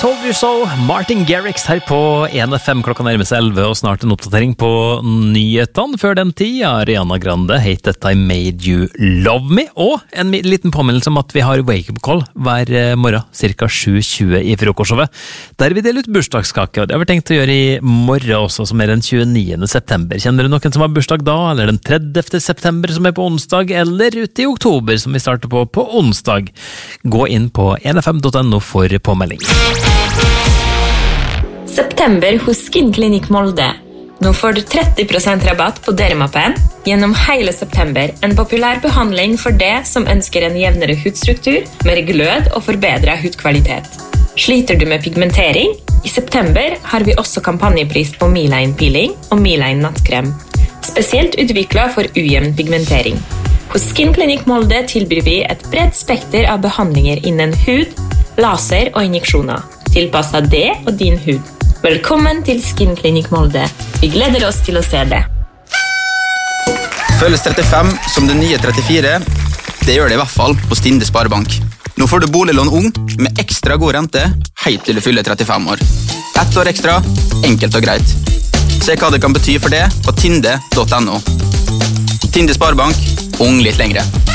Told You So, Martin Garrix her på 1FM. Klokka nærmer seg 11, og snart en oppdatering på nyhetene. Før den tid, Ariana Grande, Hate That I Made You Love Me. Og en liten påminnelse om at vi har wake-up call hver morgen, cirka 7:20 i frokostshowet. Der vi deler ut bursdagskake, og det har vi tenkt å gjøre i morgen også, som den 29. september. Kjenner du noen som har bursdag da, eller den 30. september som på onsdag, eller ute i oktober som vi starter på onsdag? Gå inn på 1fm.no for påmelding. September hos Skinklinikk Molde. Nå får du 30% rabatt på Dermapen gjennom hele september. En populær behandling for det som ønsker en jevnere hudstruktur, mer glød og forbedret hudkvalitet. Sliter du med pigmentering? I september har vi også kampanjepris på Miline Peeling og Miline Nattkrem. Spesielt utviklet for ujevn pigmentering. Hos Skinklinikk Molde tilbyr vi et bredt spekter av behandlinger innen hud, laser og injeksjoner. Tilpasset det og din hud. Velkommen til Skinklinikk Molde. Vi gleder oss til å se det. Føles 35 som det nye 34. Det gjør det i hvert fall på Tinde Sparebank. Nå får du boliglån ung med ekstra god rente helt til du fyller 35 år. 1 år ekstra, enkelt og greit. Se hva det kan bety for det på tinde.no. Tinde Sparebank, ung litt lengre.